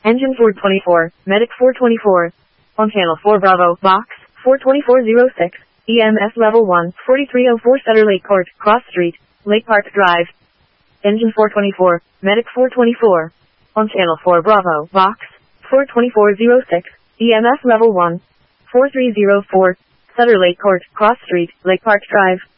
Engine 424, Medic 424. On channel 4 Bravo, box, 42406, EMS level 1, 4304 Sutter Lake Court, Cross Street, Lake Park Drive. Engine 424, Medic 424. On channel 4 Bravo, box, 42406, EMS level 1, 4304, Sutter Lake Court, Cross Street, Lake Park Drive.